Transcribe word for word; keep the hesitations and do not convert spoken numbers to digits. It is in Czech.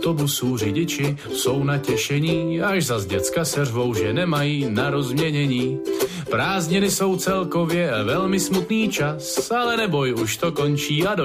autobusu řidiči jsou natěšení, až zas děcka se řvou, že nemají na rozměnění. Prázdniny jsou celkově velmi smutný čas, ale neboj, už to končí a do